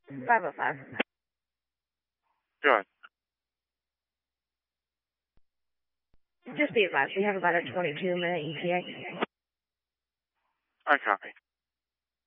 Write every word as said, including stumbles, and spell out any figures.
five oh five. Good. Just be advised, we have about a twenty-two minute E T A. I copy.